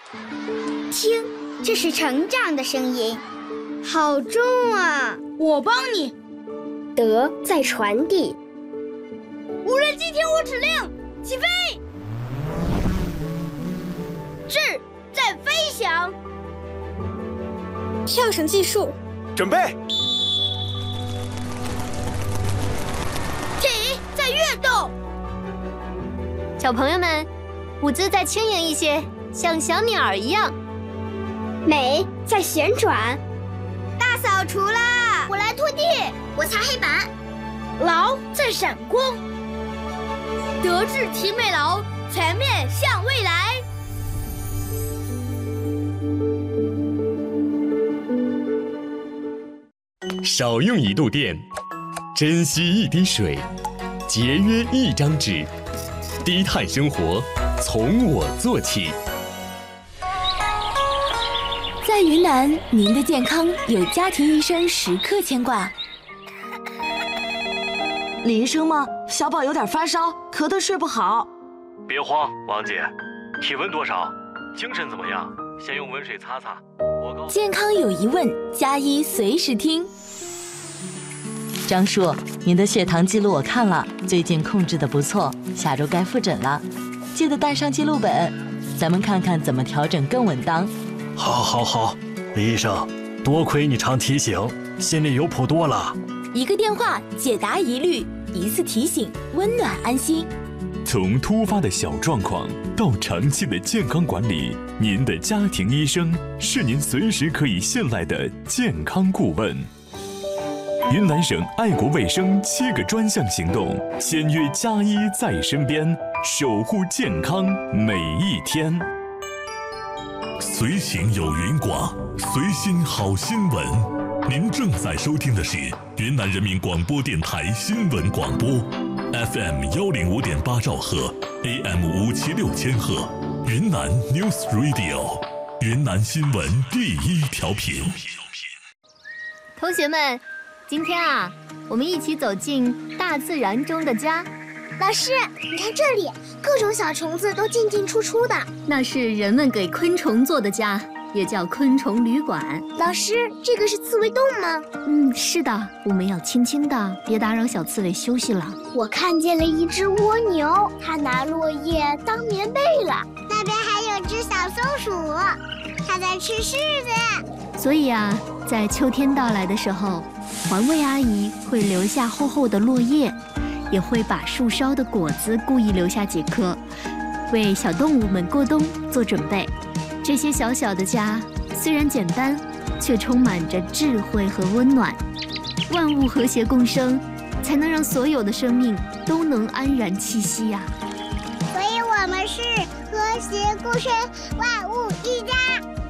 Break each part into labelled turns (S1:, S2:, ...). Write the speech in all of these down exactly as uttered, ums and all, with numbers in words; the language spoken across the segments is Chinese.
S1: 听，这是成长的声音，好重啊！
S2: 我帮你。
S3: 德在传递。
S2: 无人机听我指令，起飞！智在飞翔。
S3: 跳绳计数，
S4: 准备。
S2: 体在跃动。
S5: 小朋友们，舞姿再轻盈一些，像小鸟儿一样。
S3: 美在旋转。
S1: 大扫除啦！
S2: 我来拖地，
S1: 我擦黑板。
S2: 劳在闪光。德智体美劳，全面向未来。
S6: 少用一度电，珍惜一滴水，节约一张纸，低碳生活从我做起。
S7: 在云南，您的健康有家庭医生时刻牵挂。
S8: 李医生吗？小宝有点发烧，咳得睡不好。
S9: 别慌，王姐，体温多少？精神怎么样？先用温水擦擦。我告
S7: 健康有疑问，加医随时听。
S10: 张叔，您的血糖记录我看了，最近控制得不错，下周该复诊了，记得带上记录本，咱们看看怎么调整更稳当。
S9: 好，好，好，李医生，多亏你常提醒，心里有谱多了。
S7: 一个电话解答疑虑，一次提醒温暖安心。
S11: 从突发的小状况到长期的健康管理，您的家庭医生是您随时可以信赖的健康顾问。云南省爱国卫生七个专项行动，先约加医在身边，守护健康每一天。
S12: 随行有云广，随心好新闻。您正在收听的是云南人民广播电台新闻广播 ，F M 幺零五点八兆赫 ，A M 五七六千赫，云南 News Radio， 云南新闻第一调频。
S5: 同学们，今天啊，我们一起走进大自然中的家。
S1: 老师，你看这里，各种小虫子都进进出出的。
S13: 那是人们给昆虫做的家，也叫昆虫旅馆。
S1: 老师，这个是刺猬洞吗？
S13: 嗯，是的，我们要轻轻的，别打扰小刺猬休息了。
S1: 我看见了一只蜗牛，它拿落叶当棉被了。那边还有只小松鼠，它在吃柿子。
S13: 所以啊，在秋天到来的时候，环卫阿姨会留下厚厚的落叶，也会把树梢的果子故意留下几颗，为小动物们过冬做准备。这些小小的家虽然简单，却充满着智慧和温暖。万物和谐共生，才能让所有的生命都能安然栖息呀、
S1: 啊。所以我们是和谐共生，万物一家。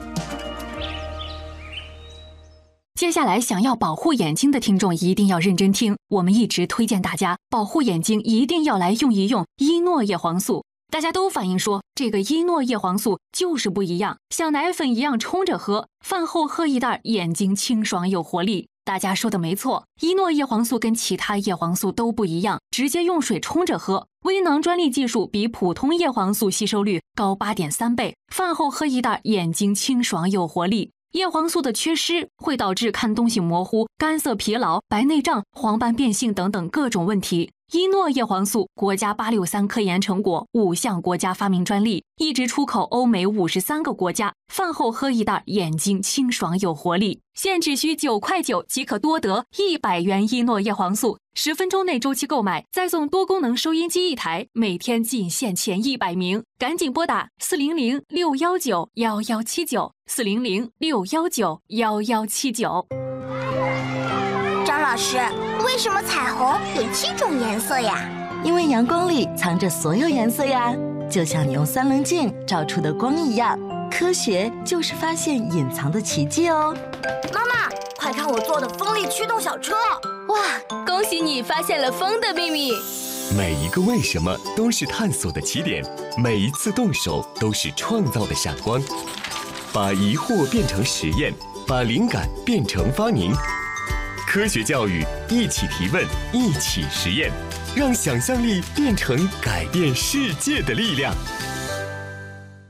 S14: 接下来想要保护眼睛的听众一定要认真听，我们一直推荐大家保护眼睛一定要来用一用伊诺叶黄素。大家都反映说这个伊诺叶黄素就是不一样，像奶粉一样冲着喝，饭后喝一袋，眼睛清爽有活力。大家说的没错，伊诺叶黄素跟其他叶黄素都不一样，直接用水冲着喝。微囊专利技术比普通叶黄素吸收率高 八点三 倍，饭后喝一袋，眼睛清爽有活力。叶黄素的缺失会导致看东西模糊、干涩疲劳、白内障、黄斑变性等等各种问题。伊诺叶黄素国家八六三科研成果，五项国家发明专利，一直出口欧美五十三个国家。饭后喝一袋，眼睛清爽有活力。现只需九块九即可多得一百元伊诺叶黄素，十分钟内周期购买，再送多功能收音机一台，每天仅限前一百名，赶紧拨打四零零六幺九幺幺七九四零零六幺九幺幺七九。
S1: 张老师，为什么彩虹有七种颜色呀？
S10: 因为阳光里藏着所有颜色呀，就像你用三棱镜照出的光一样。科学就是发现隐藏的奇迹哦。
S2: 妈妈，快看我做的风力驱动小车！
S7: 哇，恭喜你发现了风的秘密。
S6: 每一个为什么都是探索的起点，每一次动手都是创造的闪光。把疑惑变成实验，把灵感变成发明。科学教育，一起提问，一起实验，让想象力变成改变世界的力量。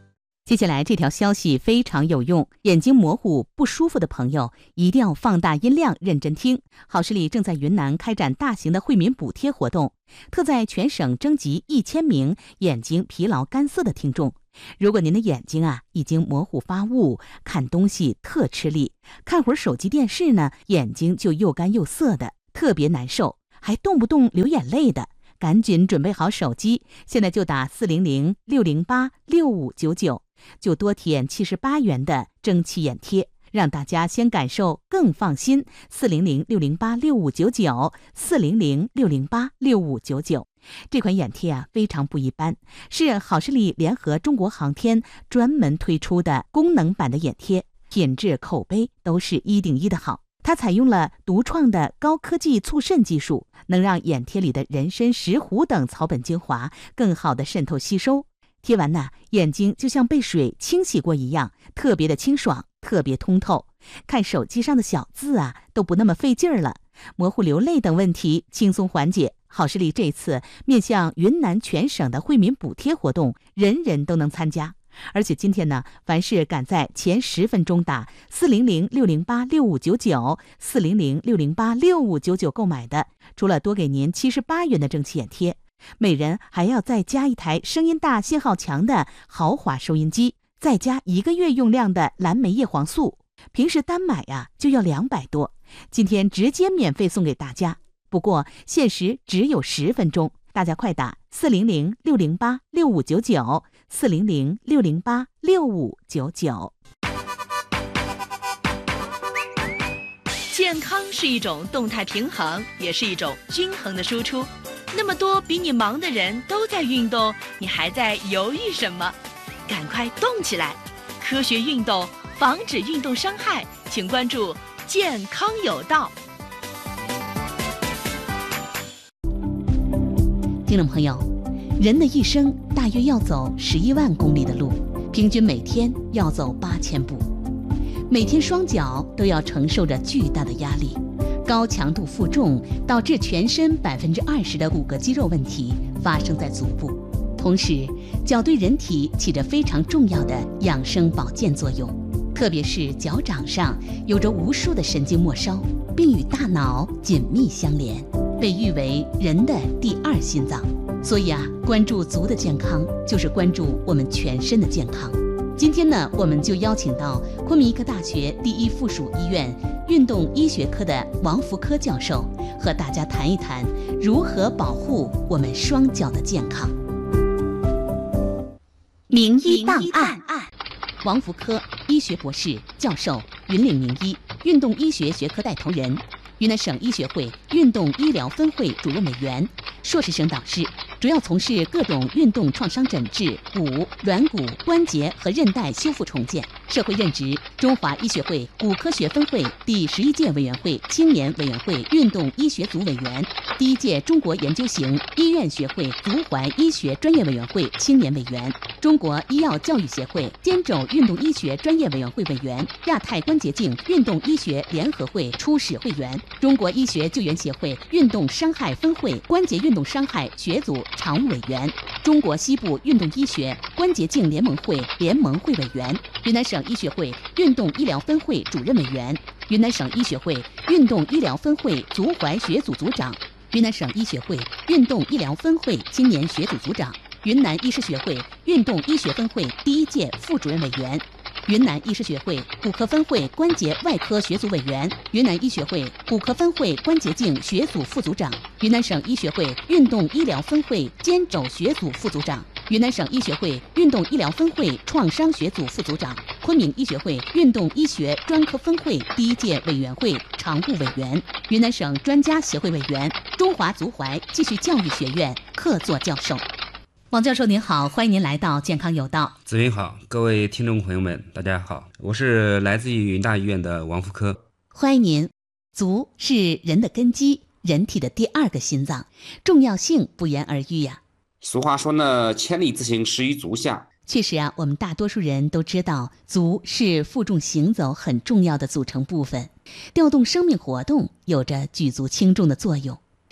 S4: 接下来这条消息非常有用，眼睛模糊不舒服的朋友一定要放大音量认真听。好视力正在云南开展大型的惠民补贴活动，特在全省征集一千名眼睛疲劳干涩的听众。如果您的眼睛啊已经模糊发雾，看东西特吃力，看会儿手机电视呢，眼睛就又干又涩的，特别难受，还动不动流眼泪的，赶紧准备好手机，现在就打四零零六零八六五九九，就多填七十八元的蒸汽眼贴，让大家先感受更放心。四零零六零八六五九九，四零零六零八六五九九。这款眼贴啊非常不一般，是好视力联合中国航天专门推出的功能版的眼贴，品质口碑都是一顶一的好。它采用了独创的高科技促渗技术，能让眼贴里的人参、石斛等草本精华更好的渗透吸收。贴完呢，眼睛就像被水清洗过一样，特别的清爽，特别通透。看手机上的小字啊，都不那么费劲儿了，模糊、流泪等问题轻松缓解。好视力这次面向云南全省的惠民补贴活动，人人都能参加。而且今天呢，凡是赶在前十分钟打四零零六零八六五九九、四零零六零八六五九九购买的，除了多给您七十八元的蒸汽眼贴，每人还要再加一台声音大、信号强的豪华收音机，再加一个月用量的蓝莓叶黄素。平时单买呀、啊、就要两百多，今天直接免费送给大家。不过限时只有十分钟，大家快打四零零六零八六五九九，四零零六零八六五九九。
S15: 健康是一种动态平衡，也是一种均衡的输出。那么多比你忙的人都在运动，你还在犹豫什么？赶快动起来！科学运动，防止运动伤害，请关注健康有道。
S4: 听众朋友，人的一生大约要走十一万公里的路，平均每天要走八千步，每天双脚都要承受着巨大的压力，高强度负重导致全身百分之二十的骨骼肌肉问题发生在足部。同时，脚对人体起着非常重要的养生保健作用，特别是脚掌上有着无数的神经末梢，并与大脑紧密相连，被誉为人的第二心脏。所以啊，关注足的健康就是关注我们全身的健康。今天呢，我们就邀请到昆明医科大学第一附属医院运动医学科的王福科教授，和大家谈一谈如何保护我们双脚的健康。名医档案，王福科，医学博士、教授，云岭名医，运动医学学科带头人，云南省医学会运动医疗分会主任委员，硕士生导师，主要从事各种运动创伤诊治、骨、软骨、关节和韧带修复重建。社会任职中华医学会骨科学分会第十一届委员会青年委员会运动医学组委员，第一届中国研究型医院学会足踝医学专业委员会青年委员，中国医药教育协会肩肘运动医学专业委员会委员，亚太关节镜运动医学联合会初始会员，中国医学救援协会运动伤害分会关节运动伤害学组常务委员，中国西部运动医学关节镜联盟会联盟会委员，云南省医学会运动医疗分会主任委员，云南省医学会运动医疗分会足踝学组组长，云南省医学会运动医疗分会青年学组组长，云南医师学会运动医学分会第一届副主任委员，云南医师学会骨科分会关节外科学组委员，云南医学会骨科分会关节镜学组副组长，云南省医学会运动医疗分会肩肘学组副组长，云南省医学会运动医疗分会创伤学组副组长，昆明医学会运动医学专科分会第一届委员会常务委员，云南省专家协会委员，中华足踝继续教育学院客座教授。王教授您好，欢迎您来到健康有道。
S16: 子云好，各位听众朋友们大家好，我是来自于云大医院的王福科。
S4: 欢迎您。足是人的根基，人体的第二个心脏，重要性不言而喻呀、
S16: 啊。俗话说呢，千里之行始于足下。
S4: 确实啊，我们大多数人都知道，足是负重行走很重要的组成部分，调动生命活动有着举足轻重的作用。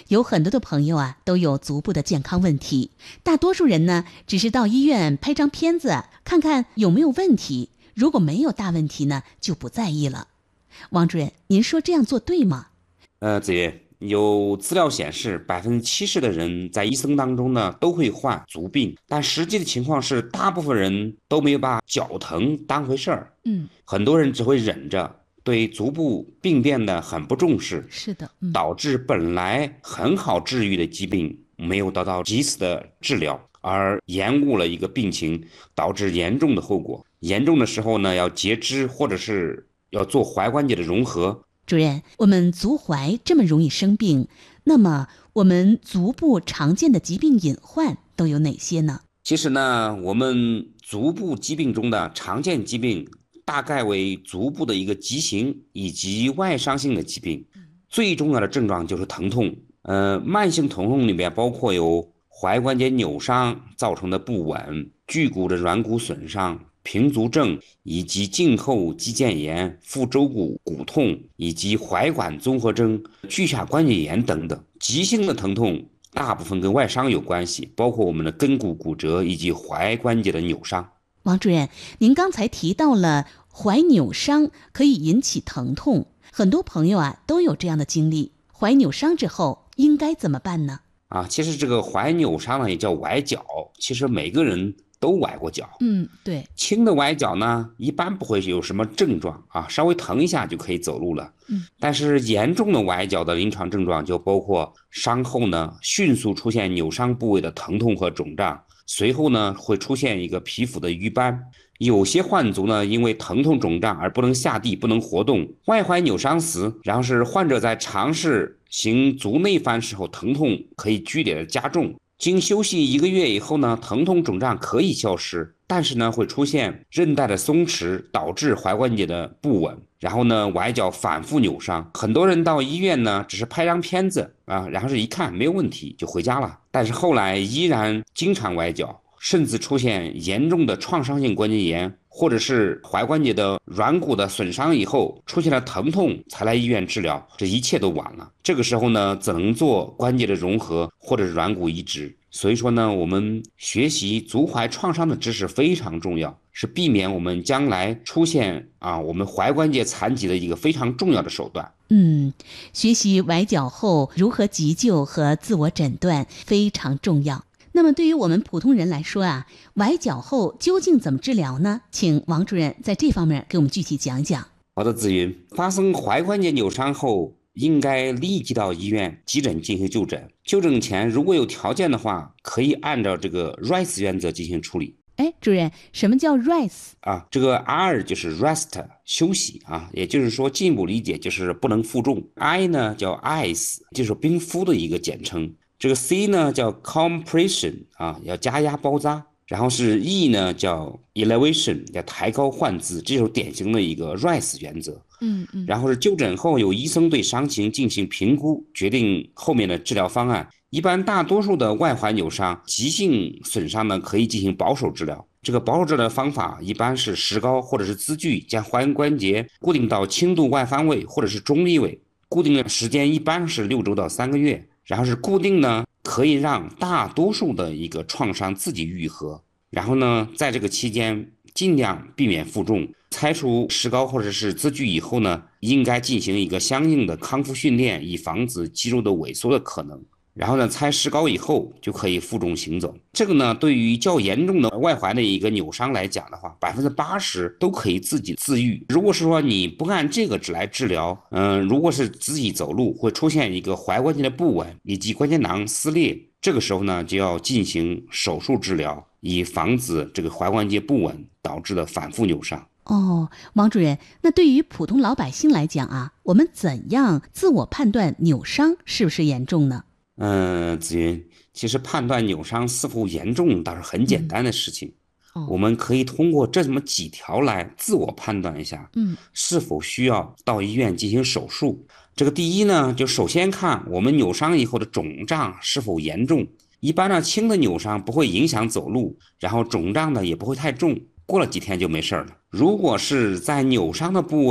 S4: 有很多的朋友啊都有足部的健康问题，大多数人呢只是到医院拍张片子看看有没有问题，如果没有大问题呢就不在意了。王主任，您说这样做对吗？
S17: 呃，子云，有资料显示，百分之七十的人在一生当中呢都会患足病，但实际的情况是，大部分人都没有把脚疼当回事儿。
S4: 嗯，
S17: 很多人只会忍着，对足部病变的很不重视，
S4: 是的，嗯、
S17: 导致本来很好治愈的疾病没有得到及时的治疗，而延误了一个病情，导致严重的后果。严重的时候呢，要截肢或者是要做踝关节的融合。
S4: 主任，我们足踝这么容易生病，那么我们足部常见的疾病隐患都有哪些呢？
S17: 其实呢，我们足部疾病中的常见疾病大概为足部的一个畸形以及外伤性的疾病，最重要的症状就是疼痛。呃，慢性疼痛里面包括有踝关节扭伤造成的不稳、距骨的软骨损伤、平足症以及胫后肌腱炎、腹周骨骨痛以及踝管综合征、距下关节炎等等。急性的疼痛大部分跟外伤有关系，包括我们的根骨骨折以及踝关节的扭伤。
S4: 王主任，您刚才提到了踝扭伤可以引起疼痛，很多朋友啊都有这样的经历。踝扭伤之后应该怎么办呢？
S17: 啊，其实这个踝扭伤呢也叫崴脚，其实每个人都崴过脚。
S4: 嗯，对。
S17: 轻的崴脚呢，一般不会有什么症状啊，稍微疼一下就可以走路了。
S4: 嗯，
S17: 但是严重的崴脚的临床症状就包括伤后呢，迅速出现扭伤部位的疼痛和肿胀，随后呢会出现一个皮肤的瘀斑。有些患足呢，因为疼痛肿胀而不能下地，不能活动。外踝扭伤时，然后是患者在尝试行足内翻时候，疼痛可以剧烈的加重。经休息一个月以后呢，疼痛肿胀可以消失，但是呢会出现韧带的松弛，导致踝关节的不稳，然后呢崴脚反复扭伤。很多人到医院呢只是拍张片子啊，然后是一看没有问题就回家了，但是后来依然经常崴脚，甚至出现严重的创伤性关节炎，或者是踝关节的软骨的损伤以后出现了疼痛才来医院治疗，这一切都晚了。这个时候呢只能做关节的融合或者是软骨移植。所以说呢，我们学习足踝创伤的知识非常重要，是避免我们将来出现啊我们踝关节残疾的一个非常重要的手段。
S4: 嗯，学习崴脚后如何急救和自我诊断非常重要。那么对于我们普通人来说啊，崴脚后究竟怎么治疗呢？请王主任在这方面给我们具体讲讲。
S17: 好的，子云，发生踝关节扭伤后应该立即到医院急诊进行就诊。就诊前如果有条件的话，可以按照这个 R I C E 原则进行处理。
S4: 哎，主任，什么叫 R I C E
S17: 啊？这个 R 就是 rest 休息啊，也就是说进一步理解就是不能负重。I 呢叫 ice， 就是冰敷的一个简称。这个 C 呢叫 compression 啊，要加压包扎。然后是 E 呢叫 elevation， 要抬高换姿，这就是典型的一个 R I C E 原则。
S4: 嗯嗯。
S17: 然后是就诊后由医生对伤情进行评估，决定后面的治疗方案。一般大多数的外踝扭伤、急性损伤呢，可以进行保守治疗。这个保守治疗方法一般是石膏或者是支具，将踝关节固定到轻度外翻位或者是中立位，固定的时间一般是六周到三个月。然后是固定呢，可以让大多数的一个创伤自己愈合。然后呢，在这个期间尽量避免负重。拆除石膏或者是支具以后呢，应该进行一个相应的康复训练，以防止肌肉的萎缩的可能。然后呢，拆石膏以后就可以负重行走。这个呢，对于较严重的外踝的一个扭伤来讲的话，百分之八十都可以自己自愈。如果是说你不按这个来治疗，嗯、呃，如果是自己走路会出现一个踝关节的不稳以及关节囊撕裂，这个时候呢就要进行手术治疗，以防止这个踝关节不稳导致的反复扭伤。
S4: 哦，王主任，那对于普通老百姓来讲啊，我们怎样自我判断扭伤是不是严重呢？
S17: 嗯、呃，子云，其实判断扭伤是否严重倒是很简单的事情。嗯哦、我们可以通过这么几条来自我判断一下，
S4: 嗯，
S17: 是否需要到医院进行手术。这个第一呢，就首先看我们扭伤以后的肿胀是否严重。一般呢，轻的扭伤不会影响走路，然后肿胀呢也不会太重，过了几天就没事了。如果是在扭伤的部位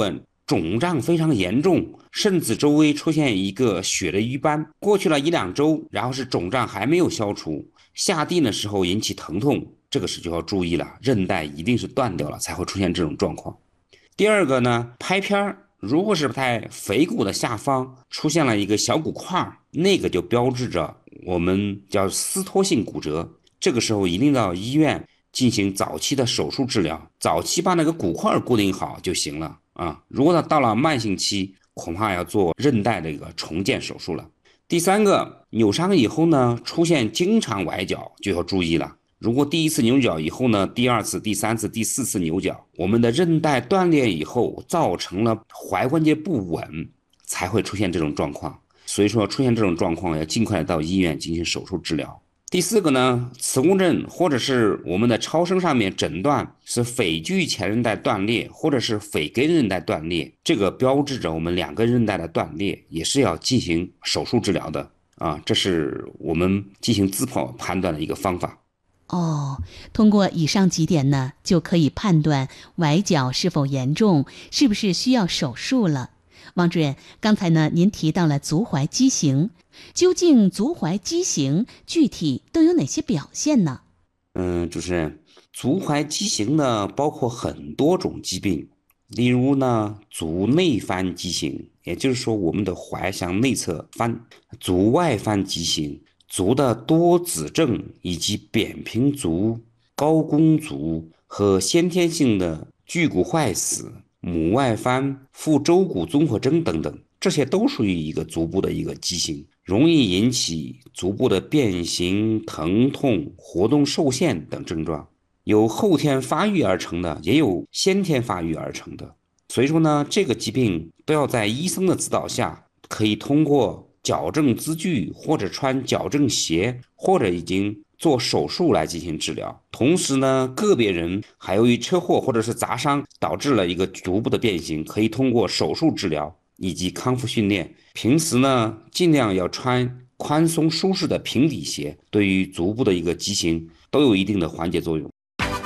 S17: 肿胀非常严重，甚至周围出现一个血的瘀斑，过去了一两周，然后是肿胀还没有消除，下地的时候引起疼痛，这个时就要注意了，韧带一定是断掉了才会出现这种状况。第二个呢，拍片儿，如果是在腓骨的下方出现了一个小骨块，那个就标志着我们叫撕脱性骨折，这个时候一定到医院进行早期的手术治疗，早期把那个骨块固定好就行了啊。如果它到了慢性期，恐怕要做韧带的一个重建手术了。第三个，扭伤以后呢，出现经常崴脚就要注意了。如果第一次扭脚以后呢，第二次、第三次、第四次扭脚，我们的韧带断裂以后，造成了踝关节不稳，才会出现这种状况。所以说，出现这种状况要尽快到医院进行手术治疗。第四个呢，磁共振或者是我们的超声上面诊断是腓距前韧带断裂或者是腓根韧带断裂，这个标志着我们两根韧带的断裂，也是要进行手术治疗的啊，这是我们进行自跑判断的一个方法。
S4: 哦，通过以上几点呢，就可以判断崴脚是否严重，是不是需要手术了。王主任，刚才呢您提到了足踝畸形，究竟足踝畸形具体都有哪些表现呢？
S17: 嗯，主持人，足踝畸形呢包括很多种疾病，例如呢足内翻畸形，也就是说我们的踝向内侧翻；足外翻畸形，足的多子症以及扁平足、高弓足和先天性的距骨坏死、母外翻、腹舟骨综合征等等，这些都属于一个足部的一个畸形，容易引起足部的变形、疼痛、活动受限等症状。有后天发育而成的，也有先天发育而成的。所以说呢，这个疾病都要在医生的指导下，可以通过矫正姿距或者穿矫正鞋，或者已经做手术来进行治疗。同时呢，个别人还由于车祸或者是砸伤导致了一个足部的变形，可以通过手术治疗以及康复训练。平时呢，尽量要穿宽松舒适的平底鞋，对于足部的一个畸形都有一定的缓解作用。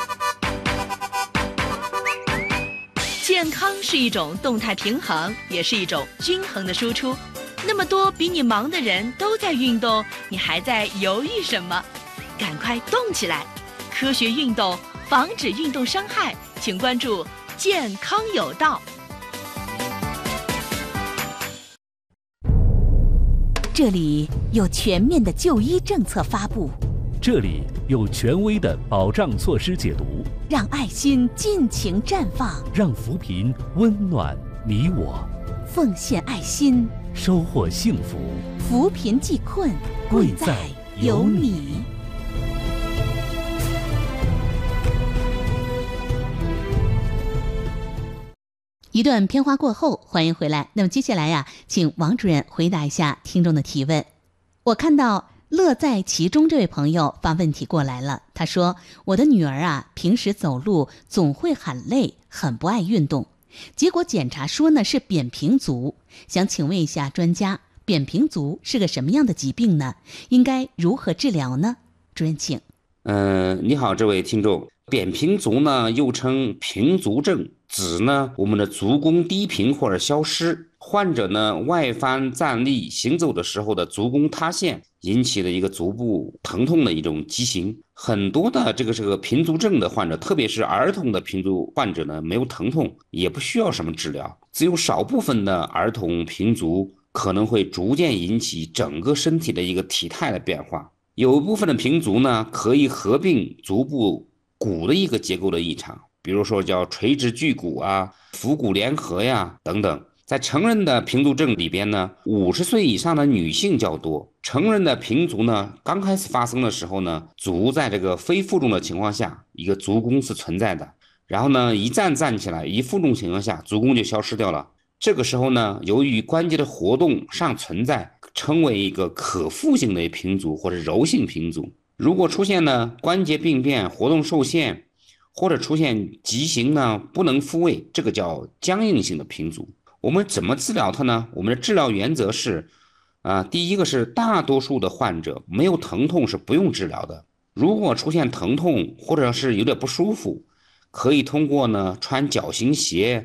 S15: 健康是一种动态平衡，也是一种均衡的输出。那么多比你忙的人都在运动，你还在犹豫什么？赶快动起来！科学运动，防止运动伤害，请关注健康有道。
S4: 这里有全面的就医政策发布，
S18: 这里有权威的保障措施解读，
S4: 让爱心尽情绽放，
S18: 让扶贫温暖你我，
S4: 奉献爱心，
S18: 收获幸福，
S4: 扶贫济困，贵在有你。一段片花过后，欢迎回来。那么接下来呀，请王主任回答一下听众的提问。我看到乐在其中这位朋友发问题过来了，他说：我的女儿啊，平时走路总会喊累，很不爱运动，结果检查说呢是扁平足，想请问一下专家，扁平足是个什么样的疾病呢？应该如何治疗呢？主任请。
S17: 呃，你好，这位听众，扁平足呢又称平足症，指呢我们的足弓低平或者消失，患者呢外翻站立行走的时候的足弓塌陷，引起的一个足部疼痛的一种畸形。很多的这个这个平足症的患者，特别是儿童的平足患者呢，没有疼痛，也不需要什么治疗，只有少部分的儿童平足可能会逐渐引起整个身体的一个体态的变化。有一部分的平足呢，可以合并足部骨的一个结构的异常，比如说叫垂直距骨啊、腹骨联合呀等等。在成人的平足症里边呢，五十岁以上的女性较多。成人的平足呢，刚开始发生的时候呢，足在这个非负重的情况下，一个足弓是存在的。然后呢，一站站起来，一负重情况下，足弓就消失掉了。这个时候呢，由于关节的活动尚存在，称为一个可复性的平足或者柔性平足。如果出现呢关节病变、活动受限，或者出现畸形呢不能复位，这个叫僵硬性的平足。我们怎么治疗它呢？我们的治疗原则是啊，第一个是大多数的患者没有疼痛是不用治疗的。如果出现疼痛或者是有点不舒服，可以通过呢穿脚型鞋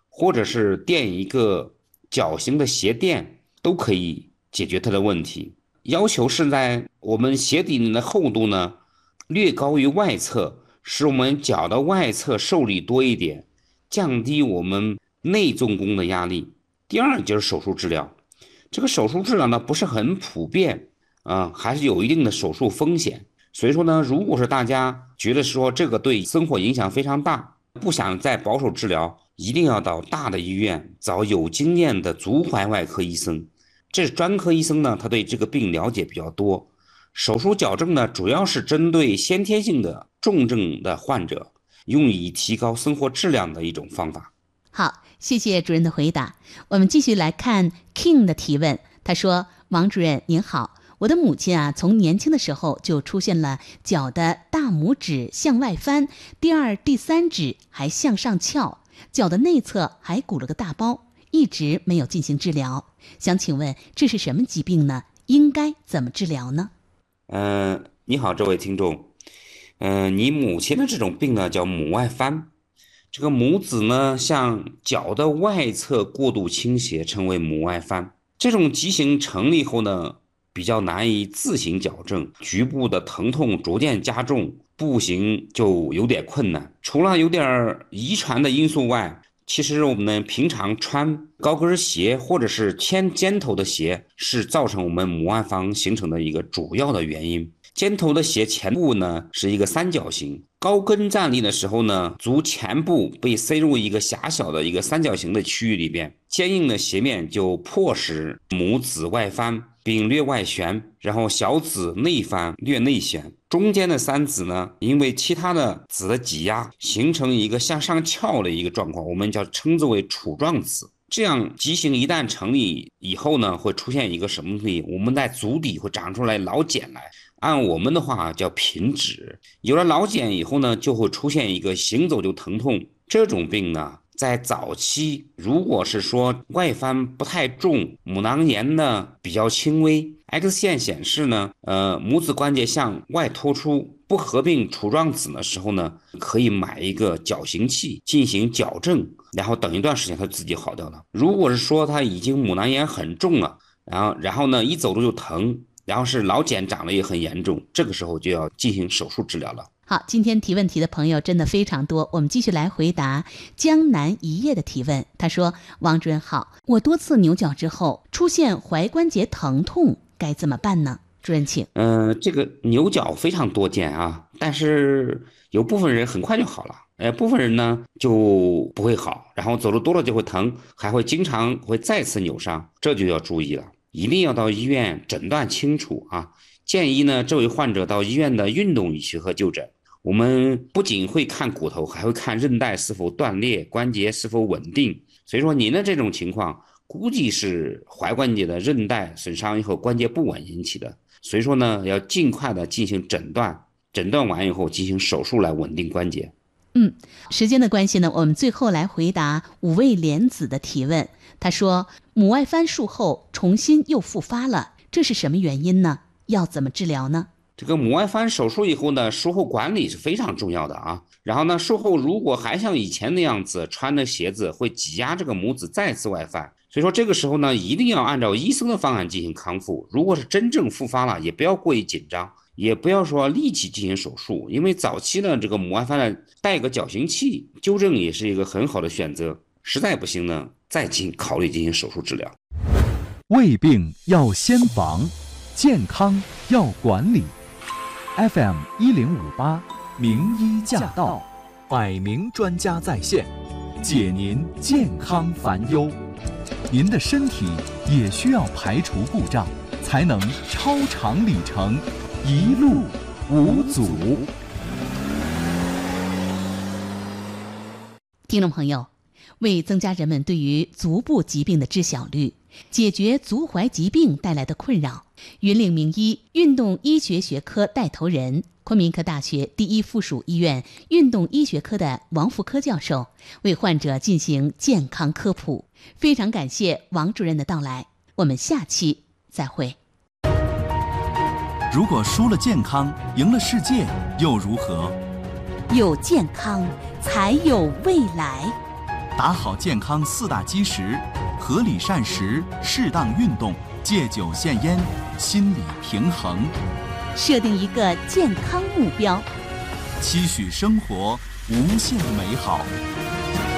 S17: 或者是垫一个脚型的鞋垫，都可以解决它的问题。要求是在我们鞋底的厚度呢略高于外侧，使我们脚的外侧受力多一点，降低我们内纵弓的压力。第二就是手术治疗，这个手术治疗呢不是很普遍啊、呃，还是有一定的手术风险。所以说呢，如果是大家觉得说这个对生活影响非常大，不想再保守治疗，一定要到大的医院找有经验的足踝外科医生。这是专科医生呢，他对这个病了解比较多。手术矫正呢，主要是针对先天性的重症的患者，用以提高生活质量的一种方法。
S4: 好，谢谢主任的回答。我们继续来看 King 的提问。他说：王主任您好，我的母亲啊，从年轻的时候就出现了脚的大拇指向外翻，第二、第三指还向上翘，脚的内侧还鼓了个大包，一直没有进行治疗。想请问这是什么疾病呢？应该怎么治疗呢？
S17: 呃，你好，这位听众，呃，你母亲的这种病呢叫拇外翻，这个拇指呢向脚的外侧过度倾斜，称为拇外翻。这种畸形成立后呢，比较难以自行矫正，局部的疼痛逐渐加重，步行就有点困难。除了有点遗传的因素外，其实我们平常穿高跟鞋或者是尖尖头的鞋是造成我们拇外翻形成的一个主要的原因。尖头的鞋前部呢是一个三角形，高跟站立的时候呢，足前部被塞入一个狭小的一个三角形的区域里边，坚硬的鞋面就迫使拇指外翻并略外旋，然后小指内翻略内旋，中间的三指呢因为其他的指的挤压形成一个向上翘的一个状况，我们叫称之为杵状指。这样畸形一旦成立以后呢，会出现一个什么问题？我们在足底会长出来老茧来，按我们的话叫贫指。有了老茧以后呢，就会出现一个行走就疼痛。这种病呢在早期如果是说外翻不太重，母囊炎呢比较轻微， X 线显示呢呃，拇指关节向外突出不合并杵状指的时候呢，可以买一个矫形器进行矫正，然后等一段时间它自己好掉了。如果是说它已经母囊炎很重了，然后然后呢一走路就疼，然后是老茧长得也很严重，这个时候就要进行手术治疗了。
S4: 好，今天提问题的朋友真的非常多，我们继续来回答江南一夜的提问。他说：王主任好，我多次扭脚之后出现踝关节疼痛，该怎么办呢？主任请。
S17: 呃，这个扭脚非常多见啊，但是有部分人很快就好了，呃，部分人呢就不会好，然后走路多了就会疼，还会经常会再次扭伤，这就要注意了，一定要到医院诊断清楚啊。建议呢，这位患者到医院的运动医学科就诊。我们不仅会看骨头，还会看韧带是否断裂，关节是否稳定。所以说您的这种情况估计是踝关节的韧带损伤以后关节不稳引起的，所以说呢要尽快的进行诊断，诊断完以后进行手术来稳定关节。
S4: 嗯，时间的关系呢，我们最后来回答五位莲子的提问。他说母外翻术后重新又复发了，这是什么原因呢？要怎么治疗呢？
S17: 这个母外翻手术以后呢，术后管理是非常重要的啊。然后呢，术后如果还像以前那样子穿的鞋子会挤压这个拇指再次外翻，所以说这个时候呢，一定要按照医生的方案进行康复。如果是真正复发了，也不要过于紧张，也不要说立即进行手术，因为早期呢，这个母外翻呢带个矫形器纠正也是一个很好的选择。实在不行呢，再进考虑进行手术治疗。
S18: 胃病要先防，健康要管理。F M 一零五八名医驾到，百名专家在线，解您健康烦忧。您的身体也需要排除故障，才能超长里程，一路无阻。
S4: 听众朋友，为增加人们对于足部疾病的知晓率，解决足踝疾病带来的困扰，云岭名医运动医学学科带头人、昆明科大学第一附属医院运动医学科的王福科教授为患者进行健康科普。非常感谢王主任的到来，我们下期再会。
S19: 如果输了健康，赢了世界，又如何？
S4: 有健康，才有未来。
S19: 打好健康四大基石：合理膳食、适当运动、戒酒限烟、心理平衡。
S4: 设定一个健康目标，
S19: 期许生活无限美好。